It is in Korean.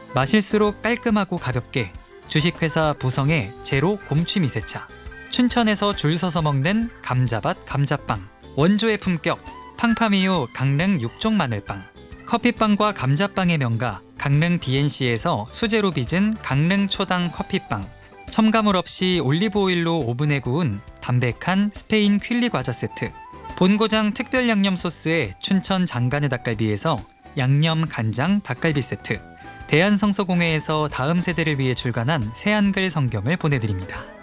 마실수록 깔끔하고 가볍게 주식회사 부성의 제로 곰취 미세차, 춘천에서 줄 서서 먹는 감자밭 감자빵, 원조의 품격 팡파미유 강릉 6종 마늘빵, 커피빵과 감자빵의 명가 강릉 BNC에서 수제로 빚은 강릉 초당 커피빵, 첨가물 없이 올리브오일로 오븐에 구운 담백한 스페인 퀼리 과자 세트, 본고장 특별 양념 소스의 춘천 장간의 닭갈비에서 양념 간장 닭갈비 세트, 대한성서공회에서 다음 세대를 위해 출간한 새한글 성경을 보내드립니다.